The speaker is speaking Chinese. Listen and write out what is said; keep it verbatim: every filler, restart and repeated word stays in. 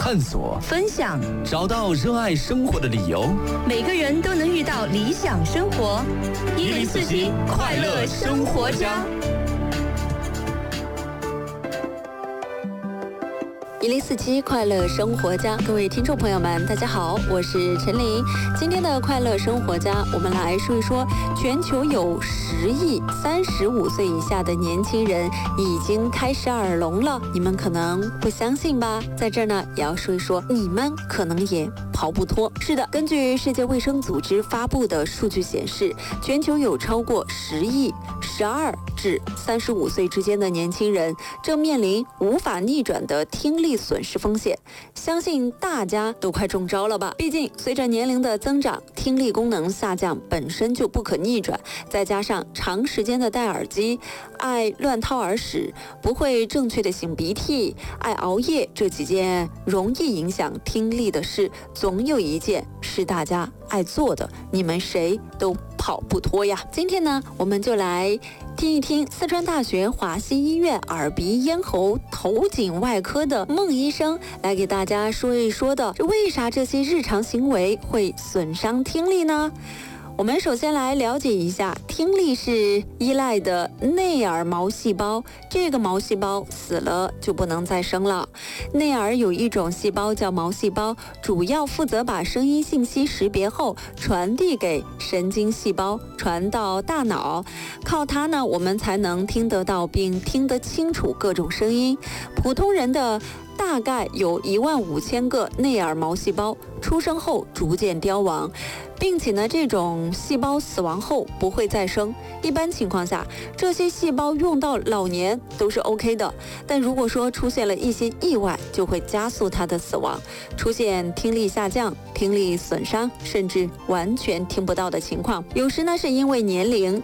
探索、 分享， 找到热爱生活的理由。 每个人都能遇到理想生活。一零四七快乐生活家。 一零四七快乐生活家，各位听众朋友们，大家好，我是陈琳。今天的快乐生活家，我们来说一说，全球有十亿三十五岁以下的年轻人已经开始耳聋了。你们可能不相信吧？在这儿呢，也要说一说，你们可能也跑不脱。是的，根据世界卫生组织发布的数据显示，全球有超过十亿十二至三十五岁之间的年轻人正面临无法逆转的听力损失风险，相信大家都快中招了吧？毕竟随着年龄的增长，听力功能下降本身就不可逆转，再加上长时间的戴耳机、爱乱掏耳屎、不会正确的擤鼻涕、爱熬夜，这几件容易影响听力的事，总有一件是大家爱做的，你们谁都跑不脱呀。今天呢，我们就来听一听四川大学华西医院耳鼻咽喉头颈外科的孟医生来给大家说一说的，为啥这些日常行为会损伤听力呢？我们首先来了解一下，听力是依赖的内耳毛细胞，这个毛细胞死了就不能再生了。内耳有一种细胞叫毛细胞，主要负责把声音信息识别后传递给神经细胞，传到大脑，靠它呢，我们才能听得到并听得清楚各种声音。普通人的大概有一万五千个内耳毛细胞，出生后逐渐凋亡，并且呢，这种细胞死亡后不会再生。一般情况下，这些细胞用到老年都是 OK 的，但如果说出现了一些意外，就会加速它的死亡，出现听力下降、听力损伤，甚至完全听不到的情况。有时呢，是因为年龄、